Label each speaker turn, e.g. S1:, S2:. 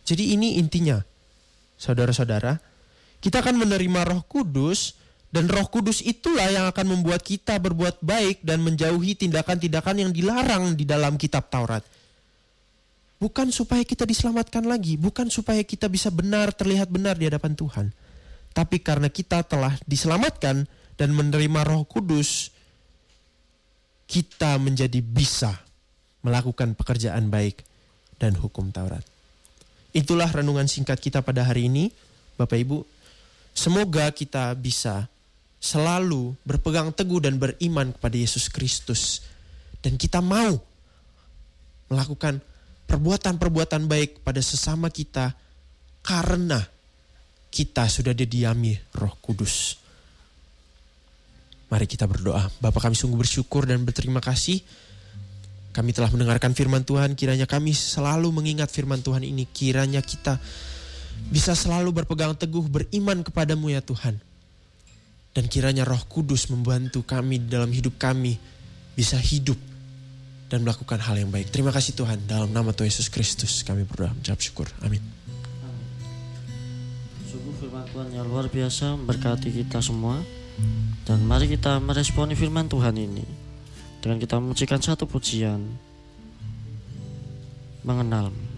S1: Jadi ini intinya, saudara-saudara, kita akan menerima Roh Kudus, dan Roh Kudus itulah yang akan membuat kita berbuat baik dan menjauhi tindakan-tindakan yang dilarang di dalam kitab Taurat. Bukan supaya kita diselamatkan lagi, bukan supaya kita bisa benar, terlihat benar di hadapan Tuhan. Tapi karena kita telah diselamatkan dan menerima Roh Kudus, kita menjadi bisa melakukan pekerjaan baik dan hukum Taurat. Itulah renungan singkat kita pada hari ini, Bapak Ibu. Semoga kita bisa selalu berpegang teguh dan beriman kepada Yesus Kristus. Dan kita mau melakukan perbuatan-perbuatan baik pada sesama kita karena kita sudah didiami Roh Kudus. Mari kita berdoa. Bapa, kami sungguh bersyukur dan berterima kasih. Kami telah mendengarkan firman Tuhan. Kiranya kami selalu mengingat firman Tuhan ini. Kiranya kita bisa selalu berpegang teguh beriman kepadamu ya Tuhan. Dan kiranya Roh Kudus membantu kami dalam hidup kami bisa hidup dan melakukan hal yang baik. Terima kasih Tuhan. Dalam nama Tuhan Yesus Kristus kami berdoa mengucap syukur. Amin.
S2: Sungguh firman Tuhan yang luar biasa memberkati kita semua. Dan mari kita meresponi firman Tuhan ini dengan kita memujikan satu pujian, mengenal.